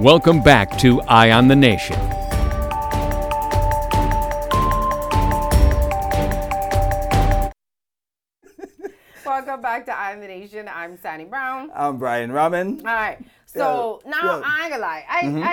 Welcome back to Eye on the Nation. Welcome back to Eye on the Nation. I'm Sandy Brown. I'm Brian Raman. All right. So now I ain't gonna lie.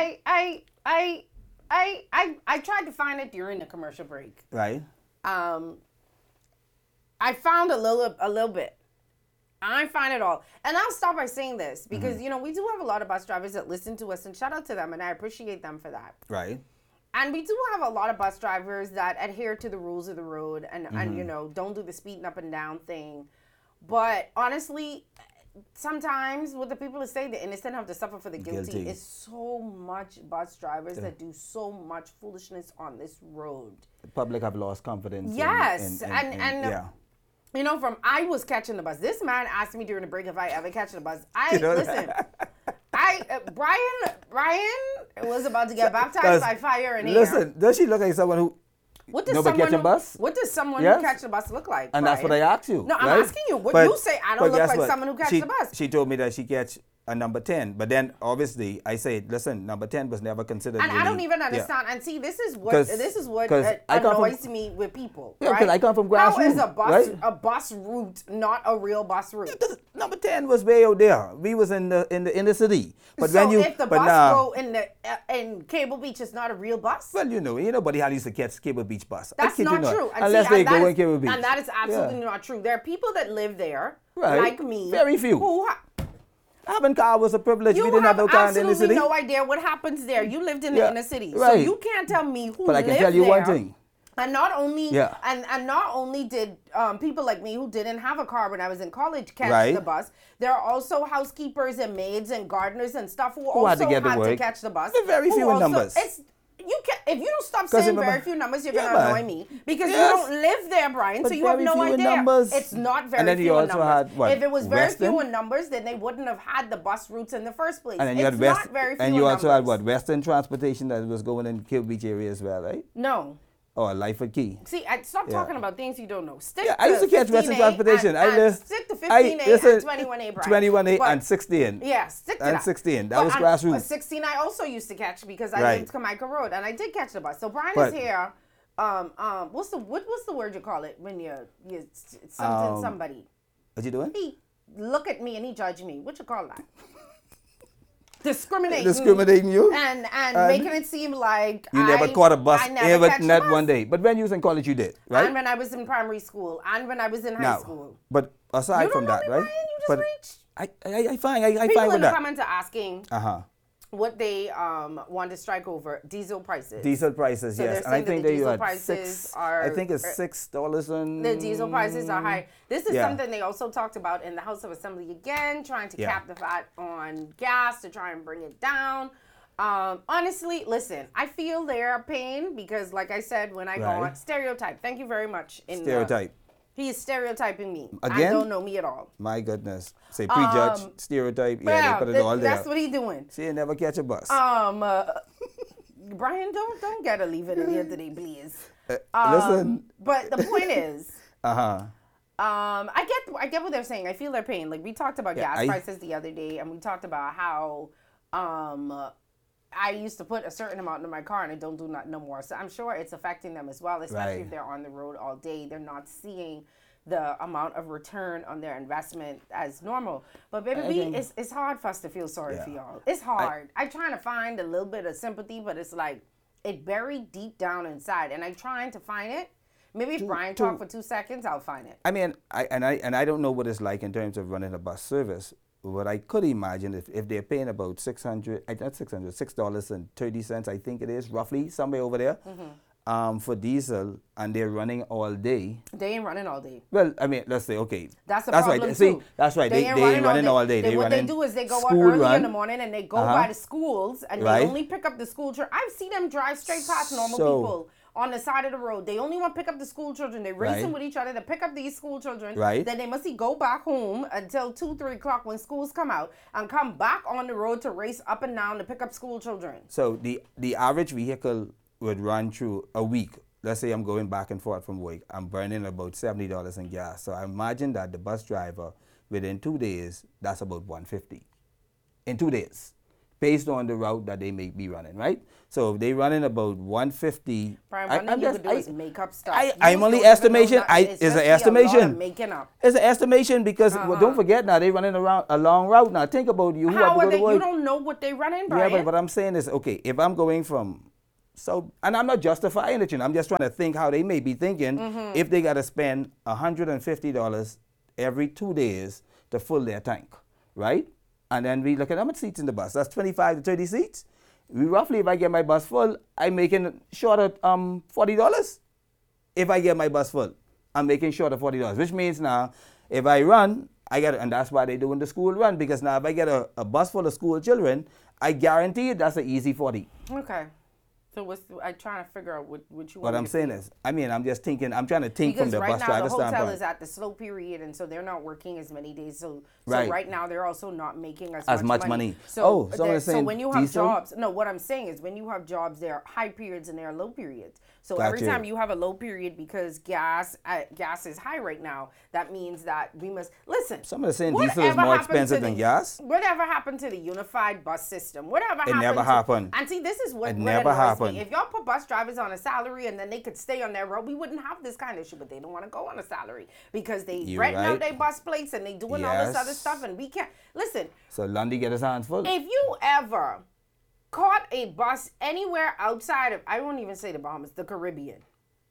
I tried to find it during the commercial break. Right. I found a little bit. I find it all. And I'll stop by saying this because, we do have a lot of bus drivers that listen to us, and shout out to them, and I appreciate them for that. Right. And we do have a lot of bus drivers that adhere to the rules of the road and don't do the speeding up and down thing. But honestly, sometimes what the people that say the innocent have to suffer for the guilty is so much bus drivers that do so much foolishness on this road. The public have lost confidence. Yes. From I was catching the bus. This man asked me during the break if I ever catch the bus. Brian was about to get baptized by fire and air. Listen, does she look like someone who catch a bus? What does someone who catch the bus look like? And Brian? That's what I asked you. No, I'm asking you. What you say, I don't look like someone who catch the bus. She told me that she catch a number 10. But then, obviously, I said, listen, number 10 was never considered. And really, I don't even understand. And see, this is what annoys me with people. Yeah, because I come from grassroots. How is a bus route not a real bus route? Yeah, number 10 was way out there. We was in the city. But so if the bus go in Cable Beach, it's not a real bus? Well, nobody had used to catch Cable Beach bus. That's not true. Unless they go in Cable Beach. And that is absolutely not true. There are people that live there, like me. Very few. Having car was a privilege. We didn't have no car in the inner city. You have absolutely no idea what happens there. You lived in the inner city. Right. So you can't tell me who lived there. But I can tell you one thing. And not only did people like me who didn't have a car when I was in college catch the bus, there are also housekeepers and maids and gardeners and stuff who also had to catch the bus. Very few in numbers. If you don't stop saying very few numbers, you're going to annoy me. Because you don't live there, Brian, so you have no idea. It's not very few in numbers. If it was very few in numbers, then they wouldn't have had the bus routes in the first place. And then you had also had Western transportation that was going in Cable Beach area as well, right? No. Or Life at Key. See, stop talking about things you don't know. I used to catch Western transportation. Stick to 15A and 21A, Brian. 21A and 16. Yeah, stick to that. And 16. That was grassroots. 16 I also used to catch because I lived in Kamaica Road and I did catch the bus. So Brian is here. What's the word you call it when you somebody? What you doing? He look at me and he judge me. What you call that? Discriminating you and making it seem like you never caught a bus ever, not one day. But when you was in college, you did, right? And when I was in primary school, and when I was in high school. But aside from that, right? Brian, you just reached. I find with that. People in the comments are asking. What they want to strike over diesel prices. Diesel prices, so yes. And I think they diesel had prices are. I think it's $6 and. The diesel prices are high. This is something they also talked about in the House of Assembly again, trying to cap the VAT on gas to try and bring it down. Honestly, listen, I feel their pain because, like I said, when I go on stereotype. Thank you very much. Stereotype. He is stereotying me. Again? I don't know me at all. My goodness. Say prejudge, stereotype. Yeah, they put it all there. That's what he's doing. See, you never catch a bus. Brian, don't get a leave it in here today, please. Listen. But the point is, I get what they're saying. I feel their pain. Like we talked about gas prices the other day, and we talked about how I used to put a certain amount in my car and I don't do that no more. So I'm sure it's affecting them as well, especially if they're on the road all day. They're not seeing the amount of return on their investment as normal. But baby, it's hard for us to feel sorry for y'all. It's hard. I'm trying to find a little bit of sympathy, but it's like it buried deep down inside. And I'm trying to find it. Maybe if Brian talk for 2 seconds, I'll find it. I mean, I don't know what it's like in terms of running a bus service. What I could imagine if they're paying about $6.30, I think it is, roughly, somewhere over there, for diesel, and they're running all day. They ain't running all day. Well, I mean, let's say, okay. That's the problem, right. too. See, that's right. They ain't running all day. What they do is they go out early in the morning and they go by the schools and they only pick up the school children. I've seen them drive straight past normal people on the side of the road. They only want to pick up the school children. They're racing with each other to pick up these school children. Right. Then they must go back home until 2, 3 o'clock when schools come out and come back on the road to race up and down to pick up school children. So the average vehicle would run through a week. Let's say I'm going back and forth from work. I'm burning about $70 in gas. So I imagine that the bus driver, within 2 days, that's about $150 in 2 days. based on the route that they may be running, right? So if they running about 150. Brian, one thing you could do is make up stuff. I'm only estimation. It's an estimation. Making up. It's an estimation because well, don't forget now they running around a long route. Now think about you who have to go to work. You don't know what they running, Brian. Yeah, but what I'm saying is, okay, if I'm going from and I'm not justifying it, I'm just trying to think how they may be thinking if they got to spend $150 every 2 days to fill their tank, right? And then we look at how much seats in the bus. That's 25 to 30 seats. Roughly, if I get my bus full, I'm making short of $40. If I get my bus full, I'm making short of $40, which means now if I run, and that's why they're doing the school run, because now if I get a bus full of school children, I guarantee you that's an easy 40. Okay. So I'm trying to figure out what you want. What I'm saying is, I'm just thinking, I'm trying to think from the bus driver standpoint. Because right now the hotel is at the slow period, and so they're not working as many days. So right now they're also not making as much money. So when you have jobs, what I'm saying is when you have jobs, there are high periods and there are low periods. So every time you have a low period because gas is high right now, that means that we must listen. Somebody saying diesel is more expensive than gas. Whatever happened to the unified bus system? It never happened. And see, this is what it never happened. If y'all put bus drivers on a salary and then they could stay on their road, we wouldn't have this kind of issue. But they don't want to go on a salary because they rent out their bus plates and they doing all this other stuff, and we can't listen. So Lundy get his hands full. If you ever caught a bus anywhere outside of, I won't even say the Bahamas, the Caribbean,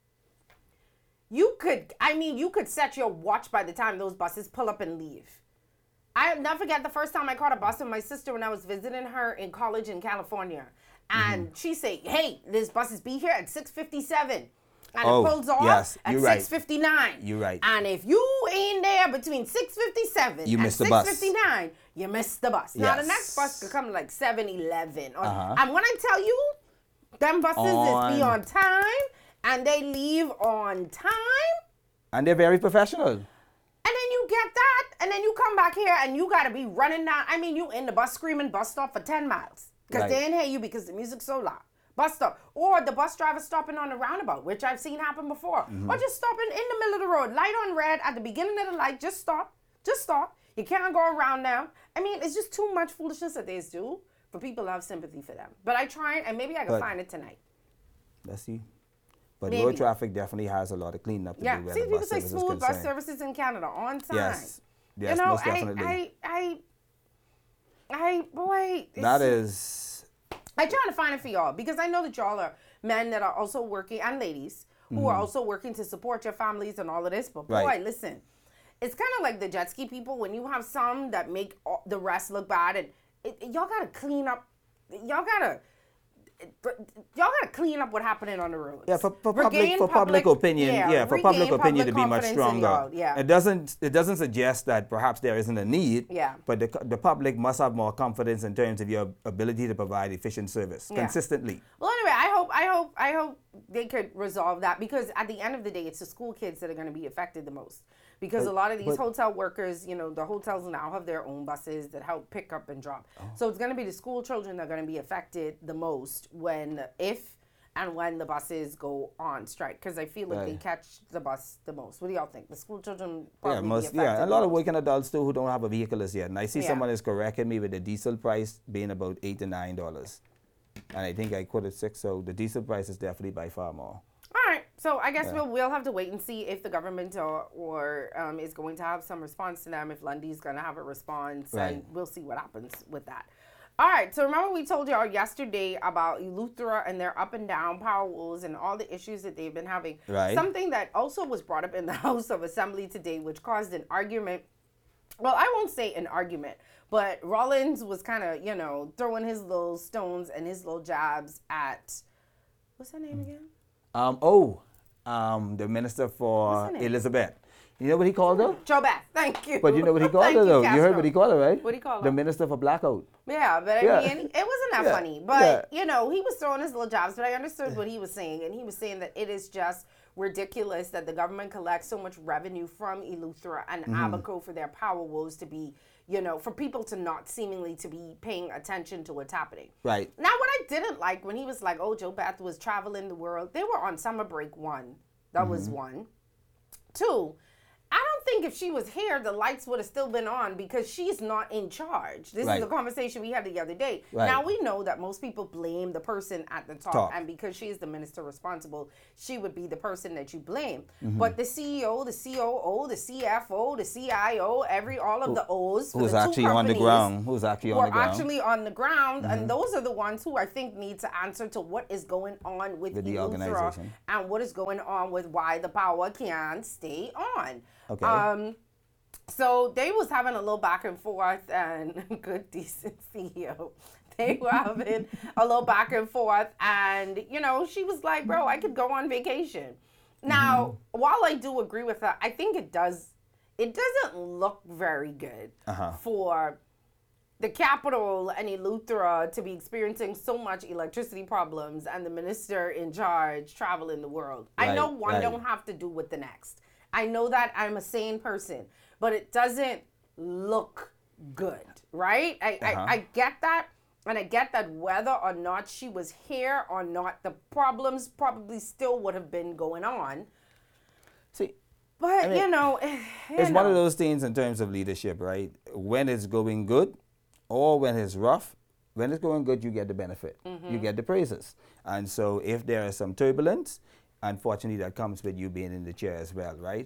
you could set your watch by the time those buses pull up and leave. I'll never forget the first time I caught a bus with my sister when I was visiting her in college in California. And she said, hey, this bus is be here at 6:57. And it pulls off at 6:59. You're right. And if you ain't there between 6:57 and 6:59, you missed the bus. Now, the next bus could come like 7:11. And when I tell you, them buses is be on time, and they leave on time. And they're very professional. And then you get that, and then you come back here, and you got to be running down. I mean, you in the bus screaming bus stop for 10 miles. Because they didn't hear you because the music's so loud. Bus stop. Or the bus driver stopping on the roundabout, which I've seen happen before. Or just stopping in the middle of the road. Light on red at the beginning of the light. Just stop. Just stop. You can't go around now. I mean, it's just too much foolishness that they do for people to have sympathy for them. But I try, and maybe I can find it tonight. Let's see. But road traffic definitely has a lot of cleaning up to do. Yeah, see, people say smooth bus services in Canada on time. Yes, most definitely. I try to find it for y'all because I know that y'all are men that are also working, and ladies who are also working to support your families and all of this. But boy, listen, it's kind of like the jet ski people. When you have some that make the rest look bad, and y'all gotta clean up. Y'all gotta clean up what happening on the roads. Yeah, for public opinion. For public opinion to be much stronger. It doesn't suggest that perhaps there isn't a need. Yeah. But the public must have more confidence in terms of your ability to provide efficient service consistently. Well, anyway, I hope they could resolve that, because at the end of the day, it's the school kids that are going to be affected the most. Because a lot of these hotel workers, the hotels now have their own buses that help pick up and drop. So it's going to be the school children that are going to be affected the most if and when the buses go on strike. Because I feel like they catch the bus the most. What do y'all think? The school children probably be affected a lot of working adults too who don't have a vehicle as yet. And I see someone is correcting me with the diesel price being about $8 to $9. And I think I quoted 6, so the diesel price is definitely by far more. All right, so I guess we'll have to wait and see if the government or is going to have some response to them, if Lundy's going to have a response, and we'll see what happens with that. All right, so remember we told y'all yesterday about Eleuthera and their up and down power woes and all the issues that they've been having. Right. Something that also was brought up in the House of Assembly today, which caused an argument. Well, I won't say an argument, but Rollins was kind of, throwing his little stones and his little jabs at, what's her name again? The Minister for Elizabeth. You know what he called her? JoBeth, thank you. But you know what he called her, though? You heard what he called her, right? What did he call her? The Minister for Blackout. Yeah, but I mean, it wasn't that funny. But, he was throwing his little jabs, but I understood what he was saying. And he was saying that it is just ridiculous that the government collects so much revenue from Eleuthera and Abaco for their power woes to be, for people to not seemingly to be paying attention to what's happening. Right. Now, what I didn't like when he was like, JoBeth was traveling the world, they were on summer break, 1. That was 1. 2, I don't don't think if she was here, the lights would have still been on because she's not in charge. This is a conversation we had the other day. Right. Now, we know that most people blame the person at the top. And because she is the minister responsible, she would be the person that you blame. But the CEO, the COO, the CFO, the CIO, all of the O's who's actually on the ground, actually on the ground, and those are the ones who I think need to answer to what is going on with the organization and what is going on with why the power can't stay on. Okay. So they was having a little back and forth, and good, decent CEO. They were having a little back and forth, and, you know, she was like, bro, I could go on vacation. Now, while I do agree with her, I think it doesn't look very good for the capital and Eleuthera to be experiencing so much electricity problems and the minister in charge traveling the world. Right, I know one don't have to do with the next. I know that I'm a sane person, but it doesn't look good, right? I get that, and I get that whether or not she was here or not, the problems probably still would have been going on. See, but, I mean, it's one of those things in terms of leadership, right? When it's going good or when it's rough, when it's going good, you get the benefit. You get the praises. And so if there is some turbulence, unfortunately, that comes with you being in the chair as well, right?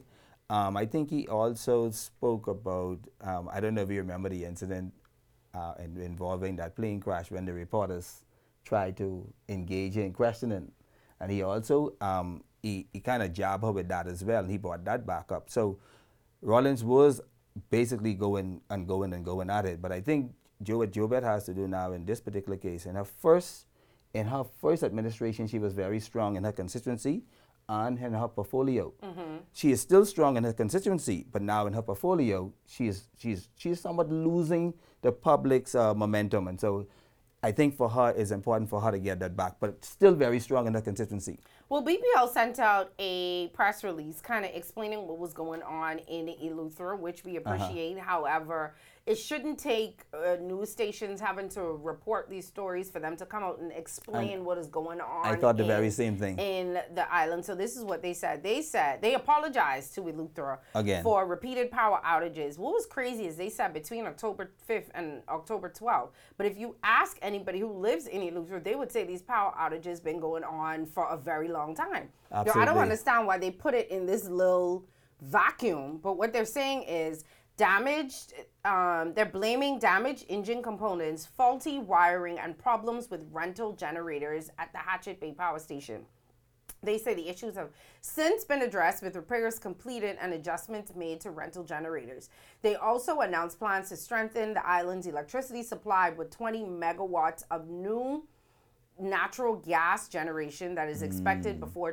I think he also spoke about, I don't know if you remember the incident involving that plane crash when the reporters tried to engage in questioning. And he also, he kind of jabbed her with that as well, and he brought that back up. So Rawlings was basically going at it. But I think what JoBeth has to do now in this particular case, in her first administration, she was very strong in her constituency and in her portfolio. She is still strong in her constituency, but now in her portfolio, she's somewhat losing the public's momentum. And so I think for her, it's important for her to get that back, but still very strong in her constituency. Well, BPL sent out a press release kind of explaining what was going on in Eleuthera, which we appreciate. However, it shouldn't take news stations having to report these stories for them to come out and explain what is going on. I thought the very same thing. In the island. So this is what they said. They said they apologized to Eleuthera for repeated power outages. What was crazy is they said between October 5th and October 12th. But if you ask anybody who lives in Eleuthera, they would say these power outages been going on for a very long time. Absolutely. I don't understand why they put it in this little vacuum. But what they're saying is they're blaming damaged engine components, faulty wiring, and problems with rental generators at the Hatchet Bay Power Station. They say the issues have since been addressed with repairs completed and adjustments made to rental generators. They also announced plans to strengthen the island's electricity supply with 20 megawatts of new natural gas generation that is expected before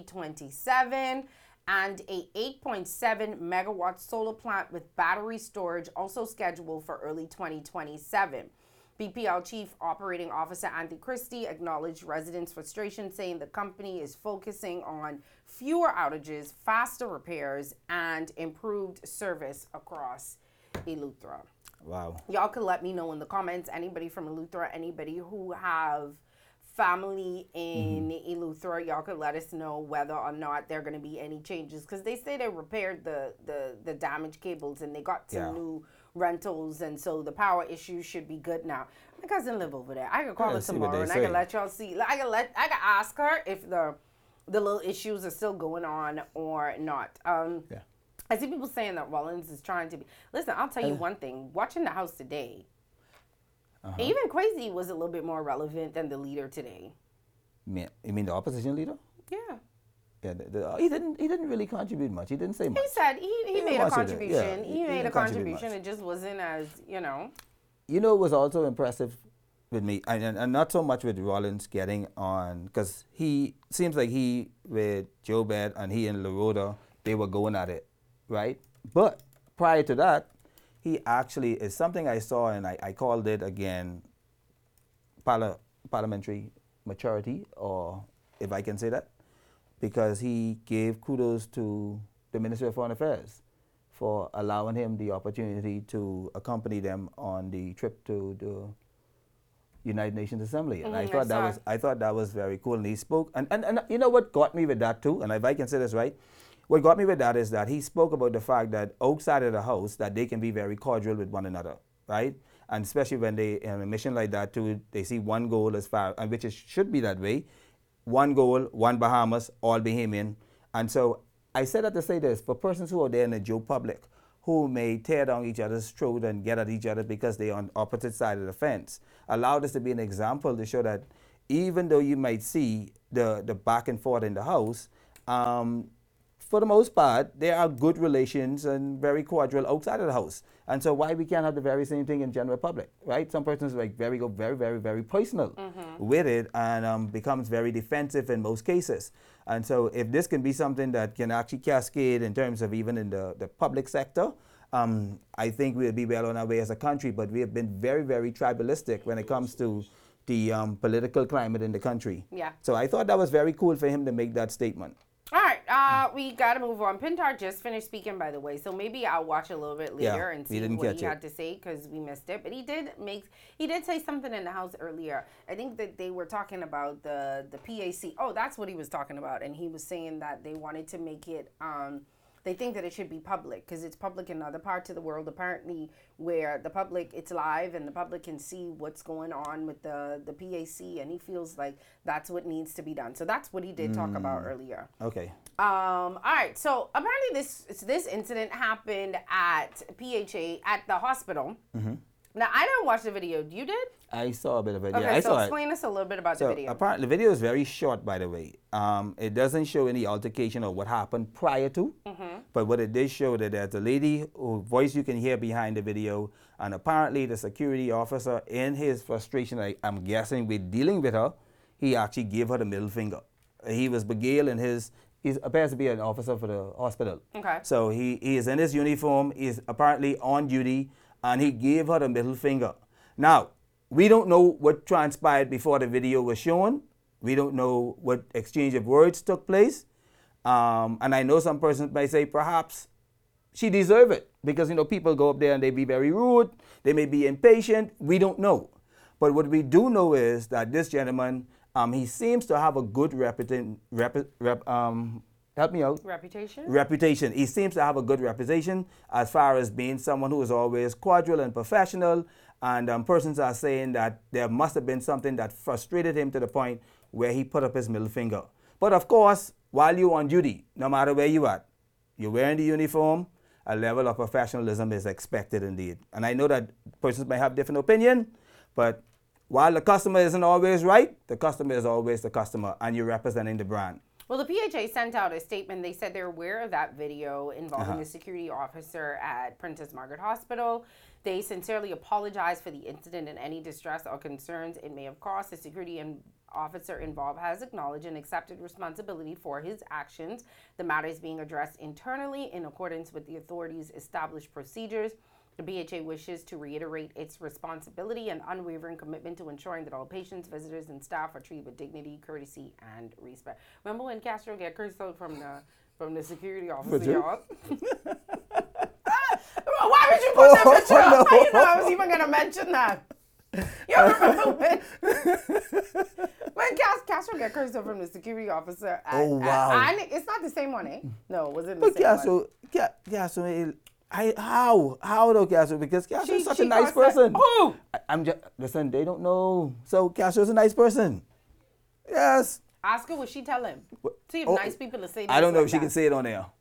2027. And a 8.7 megawatt solar plant with battery storage also scheduled for early 2027. BPL Chief Operating Officer Anthony Christie acknowledged residents' frustration, saying the company is focusing on fewer outages, faster repairs, and improved service across Eleuthera. Wow. Y'all can let me know in the comments, anybody from Eleuthera, anybody who have family in Eleuthera, y'all could let us know whether or not there are going to be any changes, because they say they repaired the damaged cables and they got some new rentals, and so the power issue should be good now. My cousin live over there. I could call her tomorrow and I can let y'all see. I can ask her if the little issues are still going on or not. I see people saying that Rawlings is trying to be. Listen, I'll tell you one thing. Watching the House today. Even Kwesi was a little bit more relevant than the leader today. You mean the opposition leader? Yeah. Yeah, he didn't really contribute much. He didn't say much. He said he made a contribution. He made a contribution. It just wasn't as, You know, it was also impressive with me, and not so much with Rawlings getting on, because he seems like he, with JoBeth and he and LaRoda, they were going at it, right? But prior to that, he actually is something I saw, and I called it again parliamentary maturity, or if I can say that, because he gave kudos to the Ministry of Foreign Affairs for allowing him the opportunity to accompany them on the trip to the United Nations Assembly. And I thought that was very cool. And he spoke, and you know what got me with that too, and if I can say this right, what got me with that is that he spoke about the fact that outside of the house, that they can be very cordial with one another, right? And especially when they in a mission like that too, they see one goal as far, and which it should be that way, one goal, one Bahamas, all Bahamian. And so I said that to say this, for persons who are there in the Joe public, who may tear down each other's throat and get at each other because they're on opposite side of the fence, allow this to be an example to show that even though you might see the back and forth in the house, for the most part, there are good relations and very cordial outside of the house. And so why we can't have the very same thing in general public, right? Some persons like very personal with it and becomes very defensive in most cases. And so if this can be something that can actually cascade in terms of even in the public sector, I think we'll be well on our way as a country, but we have been very tribalistic when it comes to the political climate in the country. Yeah. So I thought that was very cool for him to make that statement. All right, we got to move on. Pintar just finished speaking, by the way, so maybe I'll watch a little bit later and see what he had to say because we missed it. But he did say something in the house earlier. I think that they were talking about the PAC. Oh, that's what he was talking about, and he was saying that they wanted to make it. They think that it should be public because it's public in other parts of the world, apparently, where the public, it's live and the public can see what's going on with the PAC, and he feels like that's what needs to be done. So that's what he did talk about earlier. Okay. All right. So apparently this incident happened at PHA at the hospital. Mm-hmm. Now, I didn't watch the video. You did? I saw a bit of it. Okay, Yeah, I so saw it. explain us a little bit about the video. Apparently, the video is very short, by the way. It doesn't show any altercation or what happened prior to. Mm-hmm. But what it did show that there's a lady whose voice you can hear behind the video, and apparently the security officer, in his frustration, I'm guessing with dealing with her, he actually gave her the middle finger. He was beguiled he appears to be an officer for the hospital. Okay. So he is in his uniform, he's apparently on duty, and he gave her the middle finger. Now, we don't know what transpired before the video was shown. We don't know what exchange of words took place. And I know some persons might say perhaps she deserved it because, people go up there and they be very rude. They may be impatient. We don't know. But what we do know is that this gentleman, he seems to have a good help me out. Reputation. He seems to have a good reputation as far as being someone who is always cordial and professional. And persons are saying that there must have been something that frustrated him to the point where he put up his middle finger. But of course, while you're on duty, no matter where you are, you're wearing the uniform, a level of professionalism is expected indeed. And I know that persons may have different opinion, but while the customer isn't always right, the customer is always the customer, and you're representing the brand. Well, the PHA sent out a statement. They said they're aware of that video involving the security officer at Princess Margaret Hospital. They sincerely apologize for the incident and any distress or concerns it may have caused. The security officer involved has acknowledged and accepted responsibility for his actions. The matter is being addressed internally in accordance with the authorities' established procedures. The BHA wishes to reiterate its responsibility and unwavering commitment to ensuring that all patients, visitors, and staff are treated with dignity, courtesy, and respect. Remember when Castro got cursed out from the security officer, y'all? Why would you put that picture up? I didn't know I was even going to mention that. You remember when Castro got cursed out from the security officer? Wow. It's not the same one, eh? No, was it the same one? Castro, how though, Castro? Because Castro is such a nice person. Who? Listen, they don't know. So Castro's a nice person. Yes. Ask her what she tell him. See if nice people to say this. I don't know if she can say it on air.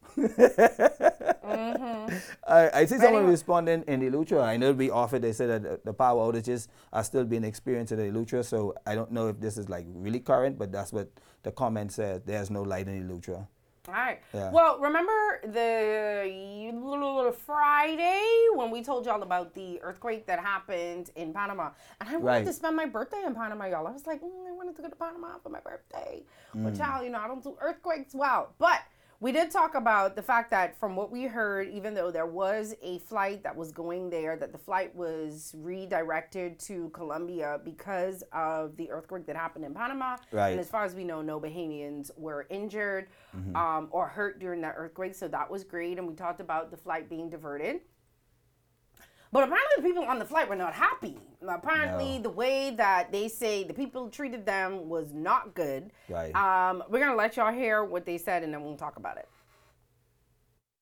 I see someone responding in the Eleuthera. I know we offered, they said that the power outages are still being experienced in the Eleuthera, so I don't know if this is like really current, but that's what the comment says. There's no light in the Eleuthera. All right. Yeah. Well, remember the Friday when we told y'all about the earthquake that happened in Panama? And I wanted to spend my birthday in Panama, y'all. I was like, I wanted to go to Panama for my birthday. But y'all, I don't do earthquakes well. But we did talk about the fact that from what we heard, even though there was a flight that was going there, that the flight was redirected to Colombia because of the earthquake that happened in Panama. Right. And as far as we know, no Bahamians were injured or hurt during that earthquake. So that was great. And we talked about the flight being diverted. But apparently the people on the flight were not happy. Apparently the way that they say the people treated them was not good. Right. We're going to let y'all hear what they said and then we'll talk about it.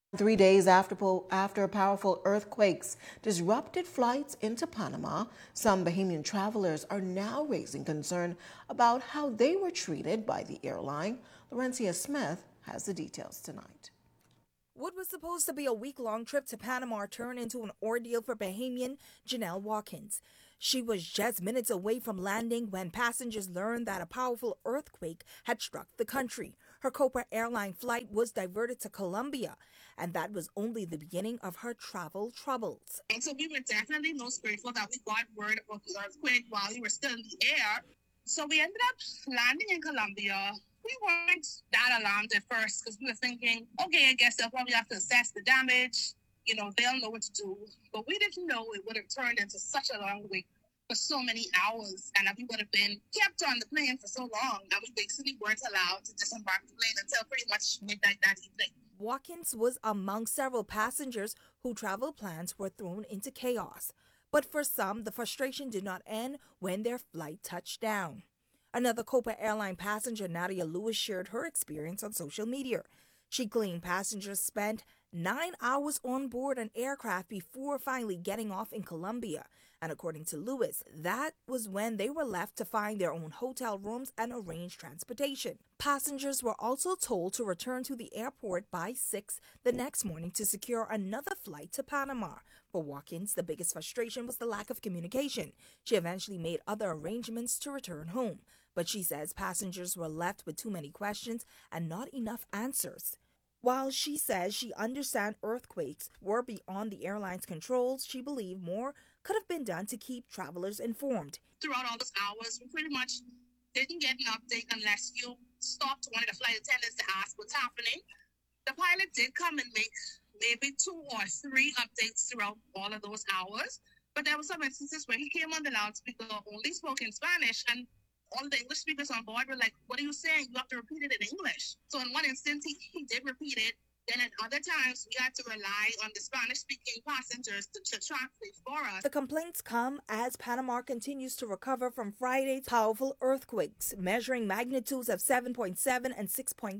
3 days after powerful earthquakes disrupted flights into Panama, some Bahamian travelers are now raising concern about how they were treated by the airline. Laurencia Smith has the details tonight. What was supposed to be a week-long trip to Panama turned into an ordeal for Bahamian Janelle Watkins. She was just minutes away from landing when passengers learned that a powerful earthquake had struck the country. Her Copa airline flight was diverted to Colombia, and that was only the beginning of her travel troubles. And so we were definitely most grateful that we got word about the earthquake while we were still in the air. So we ended up landing in Colombia. We weren't that alarmed at first because we were thinking, okay, I guess they'll probably have to assess the damage. You know, they'll know what to do. But we didn't know it would have turned into such a long wait for so many hours, and that we would have been kept on the plane for so long that we basically weren't allowed to disembark the plane until pretty much midnight that evening. Watkins was among several passengers whose travel plans were thrown into chaos. But for some, the frustration did not end when their flight touched down. Another Copa airline passenger, Nadia Lewis, shared her experience on social media. She claimed passengers spent 9 hours on board an aircraft before finally getting off in Colombia. And according to Lewis, that was when they were left to find their own hotel rooms and arrange transportation. Passengers were also told to return to the airport by 6 the next morning to secure another flight to Panama. For Watkins, the biggest frustration was the lack of communication. She eventually made other arrangements to return home, but she says passengers were left with too many questions and not enough answers. While she says she understands earthquakes were beyond the airline's controls, she believed more could have been done to keep travelers informed. Throughout all those hours, we pretty much didn't get an update unless you stopped one of the flight attendants to ask what's happening. The pilot did come and make maybe 2 or 3 updates throughout all of those hours, but there were some instances where he came on the loudspeaker, only spoke in Spanish, and all the English speakers on board were like, what are you saying? You have to repeat it in English. So in one instance, he did repeat it. Then at other times, we had to rely on the Spanish-speaking passengers to translate for us. The complaints come as Panama continues to recover from Friday's powerful earthquakes, measuring magnitudes of 7.7 and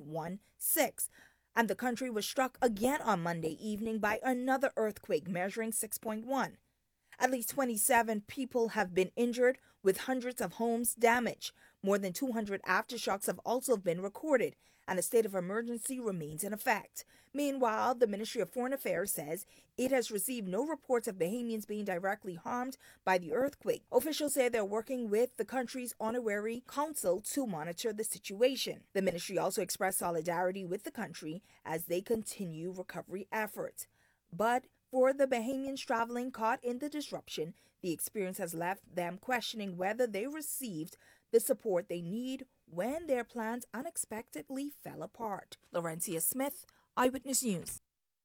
6.16. And the country was struck again on Monday evening by another earthquake measuring 6.1. At least 27 people have been injured, with hundreds of homes damaged. More than 200 aftershocks have also been recorded, and a state of emergency remains in effect. Meanwhile, the Ministry of Foreign Affairs says it has received no reports of Bahamians being directly harmed by the earthquake. Officials say they're working with the country's honorary consul to monitor the situation. The ministry also expressed solidarity with the country as they continue recovery efforts. But for the Bahamians traveling caught in the disruption, the experience has left them questioning whether they received the support they need when their plans unexpectedly fell apart. Laurencia Smith, Eyewitness News.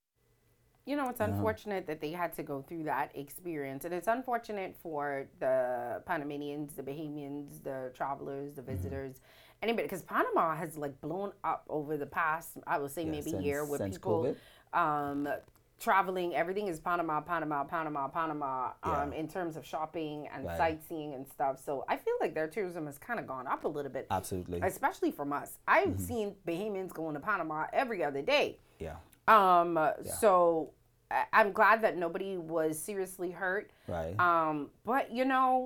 You know, it's unfortunate that they had to go through that experience. And it's unfortunate for the Panamanians, the Bahamians, the travelers, the visitors, anybody. Because Panama has like blown up over the past, I would say maybe year with people traveling. Everything is Panama, in terms of shopping and sightseeing and stuff. So I feel like their tourism has kind of gone up a little bit. Absolutely. Especially from us. I've seen Bahamians going to Panama every other day. Yeah. So I'm glad that nobody was seriously hurt. Right. But you know,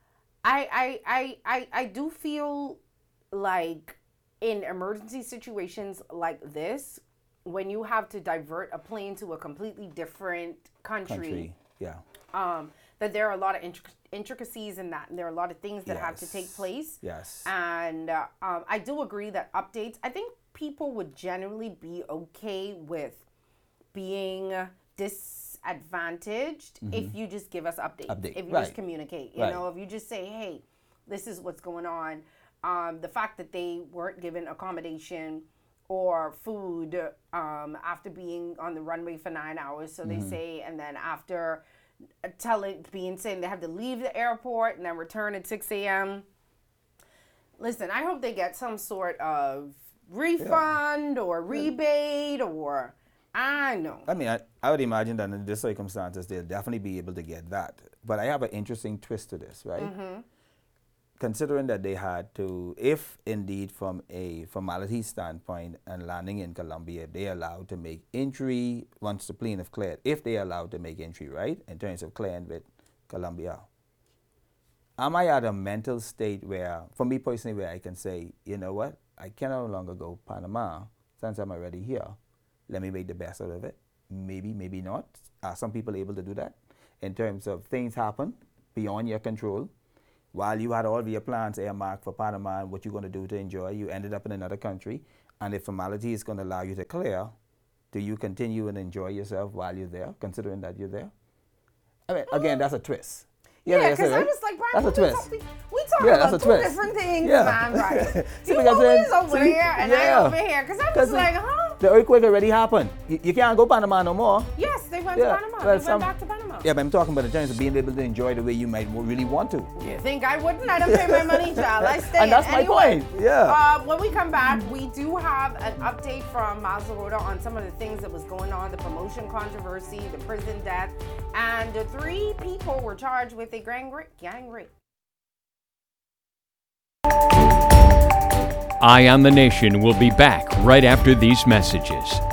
I do feel like in emergency situations like this, when you have to divert a plane to a completely different country. That there are a lot of intricacies in that, and there are a lot of things that have to take place. Yes. And I do agree that updates, I think people would generally be okay with being disadvantaged if you just give us updates. If you just communicate, you know, if you just say, hey, this is what's going on. The fact that they weren't given accommodation or food after being on the runway for 9 hours, so they say, and then after saying they have to leave the airport and then return at 6 a.m. Listen, I hope they get some sort of refund or rebate or, I know. I mean, I would imagine that in these circumstances, they'll definitely be able to get that. But I have an interesting twist to this, right? considering that they had to, if indeed from a formality standpoint and landing in Colombia, they allowed to make entry once the plane have cleared, if they allowed to make entry, right, in terms of clearing with Colombia. Am I at a mental state where, for me personally, where I can say, you know what, I can no longer go Panama since I'm already here. Let me make the best out of it. Maybe, maybe not. Are some people able to do that? In terms of things happen beyond your control. While you had all of your plans earmarked for Panama and what you're going to do to enjoy, you ended up in another country, and if formality is going to allow you to clear, do you continue and enjoy yourself while you're there, considering that you're there? I mean, again, that's a twist. Yeah, because I was like, Brian, that's a twist. We talking about two different things, man, right? See, you always over here and I over here. Because I was like, the earthquake already happened. You can't go Panama no more. Yes, they went to Panama. Well, they went back to Panama. Yeah, but I'm talking about in terms of being able to enjoy the way you might really want to. You think I wouldn't? I don't pay my money, child. I stay. And that's my point. Yeah. When we come back, we do have an update from Miles LaRota on some of the things that was going on, the promotion controversy, the prison death, and the 3 people were charged with a gang rape. Eye on the Nation will be back right after these messages.